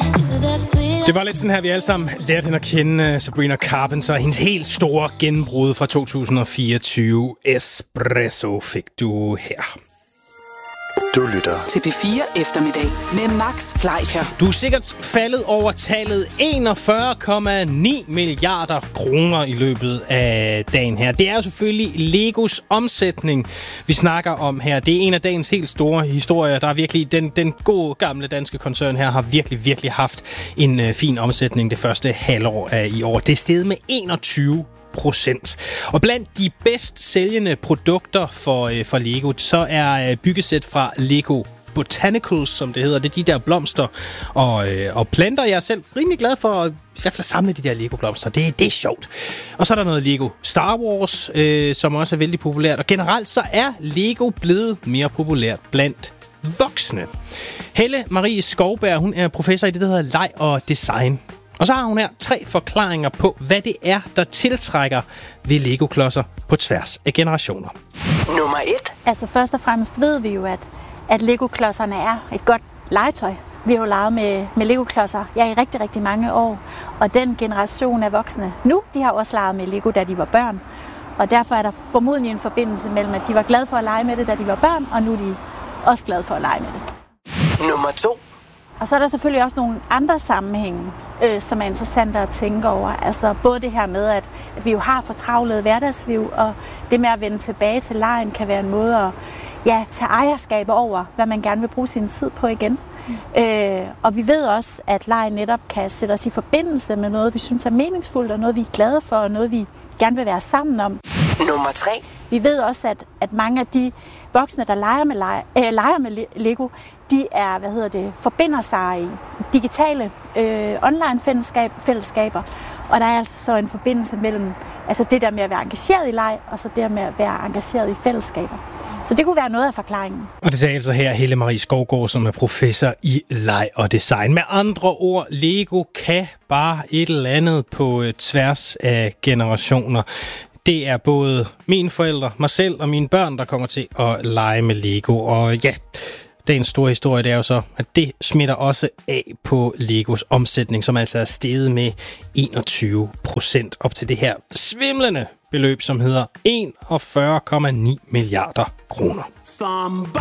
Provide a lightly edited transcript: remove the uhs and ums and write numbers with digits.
Det var lidt sådan her, vi alle sammen lærte hende at kende, Sabrina Carpenter. Hendes helt store gennembrud fra 2024. Espresso fik du her. Du lytter til P4 Eftermiddag med Max Fleischer. Du er sikkert faldet over tallet 41,9 milliarder kroner i løbet af dagen her. Det er jo selvfølgelig Legos omsætning, vi snakker om her. Det er en af dagens helt store historier. Der er virkelig den gode gamle danske koncern her har virkelig haft en fin omsætning det første halvår af i år. Det er steget med 21%. Og blandt de bedst sælgende produkter for Lego, så er byggesæt fra Lego Botanicals, som det hedder. Det er de der blomster og planter. Jeg er selv rimelig glad for at i hvert fald samle de der Lego-blomster. Det er sjovt. Og så er der noget Lego Star Wars, som også er vældig populært. Og generelt så er Lego blevet mere populært blandt voksne. Helle Marie Skovberg, hun er professor i det, der hedder leg og design. Og så har hun her 3 forklaringer på, hvad det er, der tiltrækker ved Lego-klodser på tværs af generationer. Nummer 1. Altså først og fremmest ved vi jo, at Lego-klodserne er et godt legetøj. Vi har jo leget med Lego-klodser i rigtig mange år. Og den generation af voksne nu, de har også leget med Lego, da de var børn. Og derfor er der formodentlig en forbindelse mellem, at de var glade for at lege med det, da de var børn, og nu er de også glade for at lege med det. Nummer 2. Og så er der selvfølgelig også nogle andre sammenhænge, som er interessante at tænke over. Altså både det her med, at vi jo har fortravlet hverdagsliv, og det med at vende tilbage til legen kan være en måde at tage ejerskab over, hvad man gerne vil bruge sin tid på igen. Og vi ved også, at legen netop kan sætte os i forbindelse med noget, vi synes er meningsfuldt, og noget, vi er glade for, og noget, vi gerne vil være sammen om. Nummer 3. Vi ved også, at mange af de voksne, der leger med Lego, de er, forbinder sig i digitale online fællesskaber. Og der er altså så en forbindelse mellem det der med at være engageret i leg, og så det med at være engageret i fællesskaber. Så det kunne være noget af forklaringen. Og det sagde altså her Helle Marie Skovgaard, som er professor i leg og design. Med andre ord, Lego kan bare et eller andet på tværs af generationer. Det er både mine forældre, mig selv og mine børn, der kommer til at lege med Lego. Og ja, dagens store historie, det er jo så, at det smitter også af på Legos omsætning, som altså er steget med 21% op til det her svimlende beløb, som hedder 41,9 milliarder kroner.